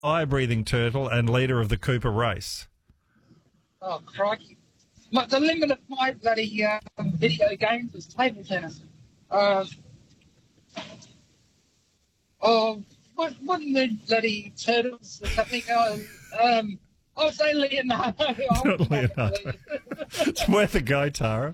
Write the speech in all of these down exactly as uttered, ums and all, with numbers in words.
fire-breathing turtle and leader of the Cooper race? Oh, crikey. My, the limit of my bloody um, video games is table tennis. Uh, oh, what, what are the bloody turtles or something? Oh, um, I'll say Leonardo. Not Leonardo. It's worth a go, Tara.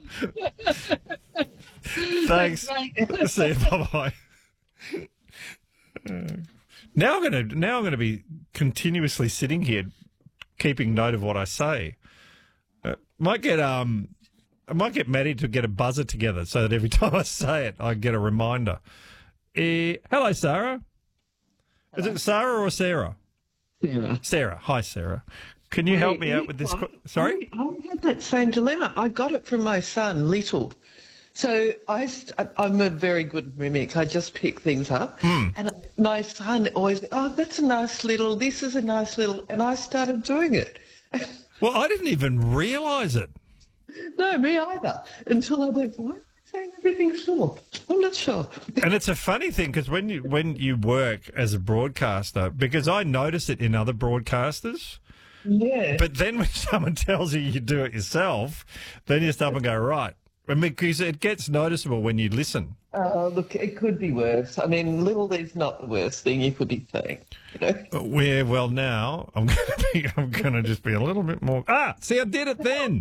Thanks. Thanks, See you. Bye-bye. Uh, now I'm going to now I'm going to be continuously sitting here, keeping note of what I say. Uh, might get um, I might get Maddie to get a buzzer together so that every time I say it, I get a reminder. Uh, hello, Sarah. Hello. Is it Sarah or Sarah? Sarah. Sarah. Hi, Sarah. Can you help me out with this? Qu- Sorry? I, I had that same dilemma. I got it from my son, Little. So I, I'm a very good mimic. I just pick things up. Mm. And my son always, oh, that's a nice little, this is a nice little, and I started doing it. Well, I didn't even realise it. No, me either. Until I went, why am I saying everything's small? I'm not sure. And it's a funny thing because when you when you work as a broadcaster, because I notice it in other broadcasters. Yeah. But then when someone tells you you do it yourself, then you stop and go, right. I mean, because it gets noticeable when you listen. Uh, look, it could be worse. I mean, little is not the worst thing you could be saying, you know? Where, well, now I'm going to be, I'm going to just be a little bit more. Ah, see, I did it then.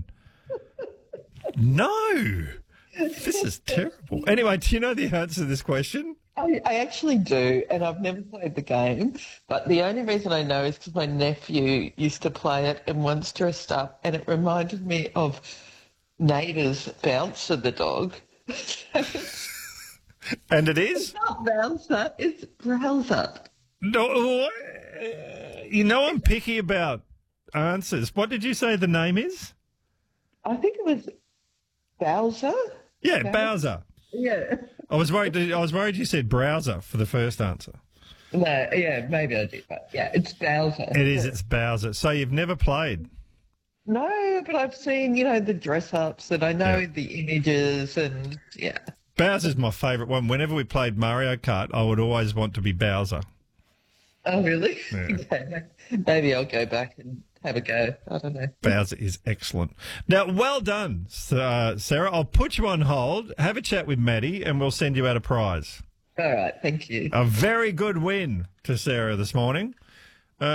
No, this is terrible. Anyway, do you know the answer to this question? I, I actually do, and I've never played the game. But the only reason I know is because my nephew used to play it and once dressed up, and it reminded me of Neighbours Bouncer the dog. And it is? It's not Bouncer, it's Browser. No, you know I'm picky about answers. What did you say the name is? I think it was Bowser. Yeah, Bowser. Bowser. Yeah. I was worried. I was worried you said browser for the first answer. No, yeah, maybe I did, but yeah, it's Bowser. It is. It's Bowser. So you've never played? No, but I've seen, you know, the dress-ups and I know Yeah. the images and, yeah. Bowser's my favourite one. Whenever we played Mario Kart, I would always want to be Bowser. Oh, really? Yeah. Okay. Maybe I'll go back and have a go. I don't know. Bowser is excellent. Now, well done, uh, Sarah. I'll put you on hold, have a chat with Maddie, and we'll send you out a prize. All right, thank you. A very good win to Sarah this morning. Uh,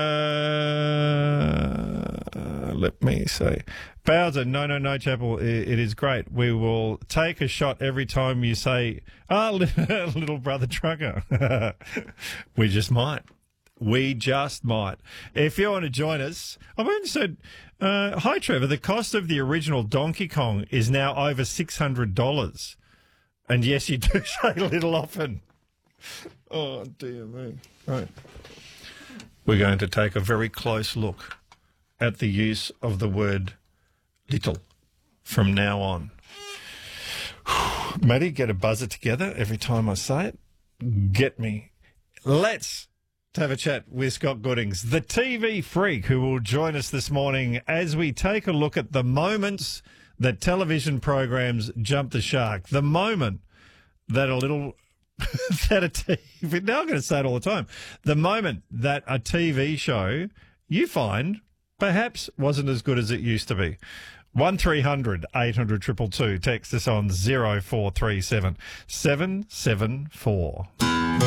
let me see. Bowser, no, no, no, Chapel, it, it is great. We will take a shot every time you say, ah, oh, little brother trucker. We just might. We just might. If you want to join us, I've only said, uh, hi, Trevor, the cost of the original Donkey Kong is now over six hundred dollars. And yes, you do say little often. Oh, dear me. Right. We're going to take a very close look at the use of the word little from now on. Maddie, get a buzzer together every time I say it. Get me. Let's have a chat with Scott Goodings, the T V freak, who will join us this morning as we take a look at the moments that television programs jump the shark. The moment that a little... that a T V, now I'm going to say it all the time, the moment that a T V show you find perhaps wasn't as good as it used to be. one three hundred eight hundred two two two. Text us on zero four three seven seven seven four.